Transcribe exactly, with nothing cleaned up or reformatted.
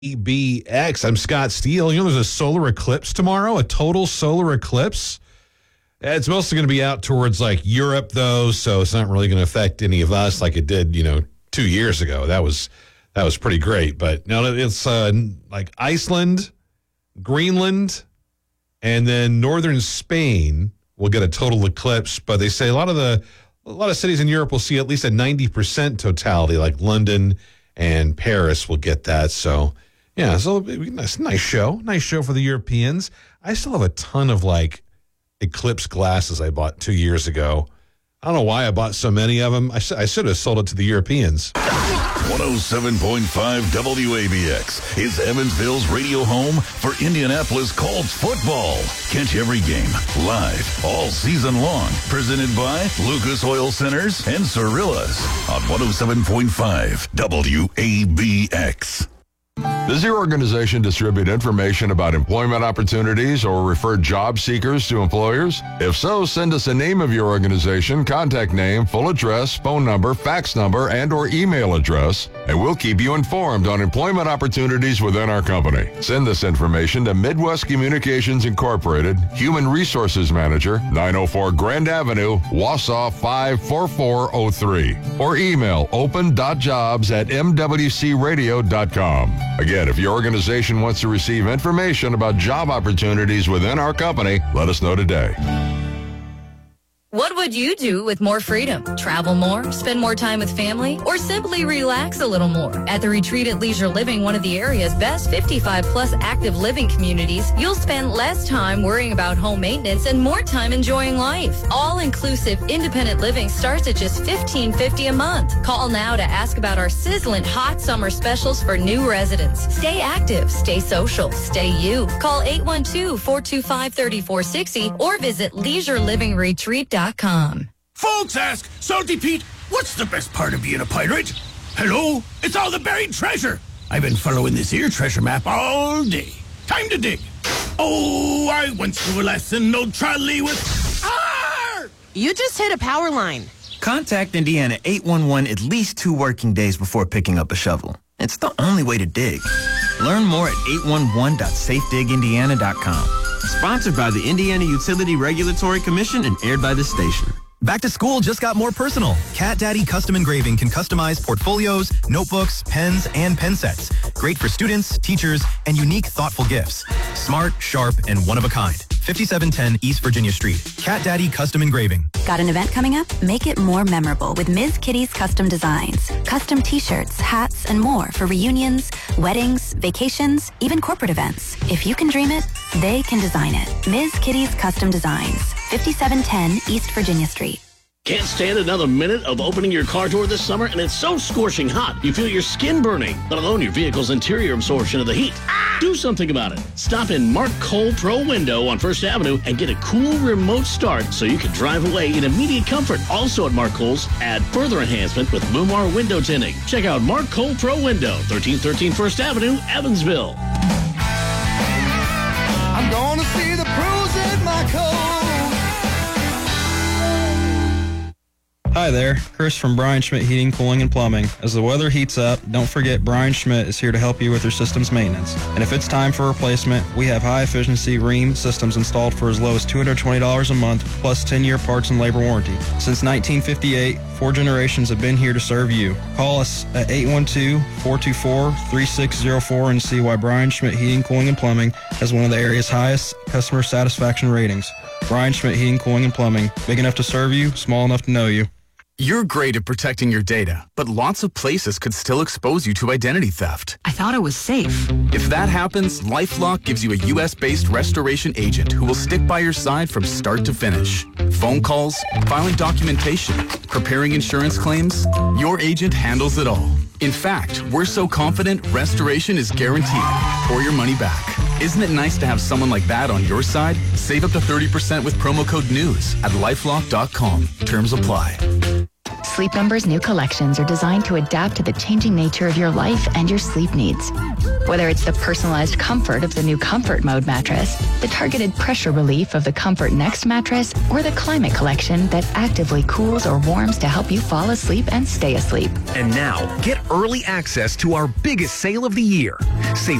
E B X. I'm Scott Steele. You know, there's a solar eclipse tomorrow, a total solar eclipse. It's mostly going to be out towards like Europe, though, so it's not really going to affect any of us like it did, you know, two years ago. That was that was pretty great. But now it's uh, like Iceland, Greenland, and then northern Spain will get a total eclipse. But they say a lot of the a lot of cities in Europe will see at least a ninety percent totality, like London and Paris will get that. So. Yeah, so nice, nice show. Nice show for the Europeans. I still have a ton of, like, eclipse glasses I bought two years ago. I don't know why I bought so many of them. I, sh- I should have sold it to the Europeans. one oh seven point five W A B X is Evansville's radio home for Indianapolis Colts football. Catch every game live all season long. Presented by Lucas Oil Centers and Cirillas on one oh seven point five W A B X. Does your organization distribute information about employment opportunities or refer job seekers to employers? If so, send us a name of your organization, contact name, full address, phone number, fax number, and or email address, and we'll keep you informed on employment opportunities within our company. Send this information to Midwest Communications Incorporated, Human Resources Manager, nine oh four Grand Avenue, Wausau five four four oh three, or email open.jobs at m w c radio dot com. Again, if your organization wants to receive information about job opportunities within our company, let us know today. What would you do with more freedom? Travel more, spend more time with family, or simply relax a little more? At the Retreat at Leisure Living, one of the area's best fifty-five plus active living communities, you'll spend less time worrying about home maintenance and more time enjoying life. All-inclusive independent living starts at just fifteen fifty a month. Call now to ask about our sizzling hot summer specials for new residents. Stay active, stay social, stay you. Call eight one two, four two five, three four six zero or visit leisure living retreat dot com. Folks ask, Salty Pete, what's the best part of being a pirate? Hello? It's all the buried treasure. I've been following this here treasure map all day. Time to dig. Oh, I went through a lesson, no trolley with... Arr! You just hit a power line. Contact Indiana eight one one at least two working days before picking up a shovel. It's the only way to dig. Learn more at eight one one dot safe dig indiana dot com. Sponsored by the Indiana Utility Regulatory Commission and aired by this station. Back to school just got more personal. Cat Daddy Custom Engraving can customize portfolios, notebooks, pens, and pen sets. Great for students, teachers, and unique, thoughtful gifts. Smart, sharp, and one of a kind. fifty-seven ten East Virginia Street. Cat Daddy Custom Engraving. Got an event coming up? Make it more memorable with Miz Kitty's Custom Designs. Custom t-shirts, hats, and more for reunions, weddings, vacations, even corporate events. If you can dream it, they can design it. Miz Kitty's Custom Designs. fifty-seven ten East Virginia Street. Can't stand another minute of opening your car door this summer, and it's so scorching hot you feel your skin burning, let alone your vehicle's interior absorption of the heat. Ah! Do something about it. Stop in Mark Cole Pro Window on First Avenue and get a cool remote start so you can drive away in immediate comfort. Also at Mark Cole's, add further enhancement with Mumar window tinting. Check out Mark Cole Pro Window, thirteen thirteen First Avenue, Evansville. I'm gonna see the pros in my coat. Hi there, Chris from Brian Schmidt Heating, Cooling, and Plumbing. As the weather heats up, don't forget Brian Schmidt is here to help you with your system's maintenance. And if it's time for replacement, we have high-efficiency Rheem systems installed for as low as two hundred twenty dollars a month, plus ten-year parts and labor warranty. Since nineteen fifty-eight, four generations have been here to serve you. Call us at eight one two, four two four, three six zero four and see why Brian Schmidt Heating, Cooling, and Plumbing has one of the area's highest customer satisfaction ratings. Brian Schmidt Heating, Cooling, and Plumbing. Big enough to serve you, small enough to know you. You're great at protecting your data, but lots of places could still expose you to identity theft. I thought it was safe. If that happens, LifeLock gives you a U S-based restoration agent who will stick by your side from start to finish. Phone calls, filing documentation, preparing insurance claims, your agent handles it all. In fact, we're so confident restoration is guaranteed or your money back. Isn't it nice to have someone like that on your side? Save up to thirty percent with promo code NEWS at lifelock dot com. Terms apply. Sleep Number's new collections are designed to adapt to the changing nature of your life and your sleep needs. Whether it's the personalized comfort of the new Comfort Mode mattress, the targeted pressure relief of the Comfort Next mattress, or the Climate Collection that actively cools or warms to help you fall asleep and stay asleep. And now, get early access to our biggest sale of the year. Save